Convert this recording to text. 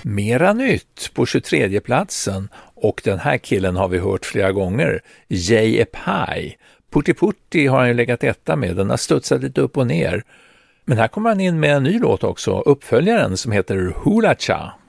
Mera nytt på 23:e platsen, och den här killen har vi hört flera gånger, J.Epie. Putti Putti har han ju legat etta med, den har studsat lite upp och ner. Men här kommer han in med en ny låt också, uppföljaren som heter Hula Cha.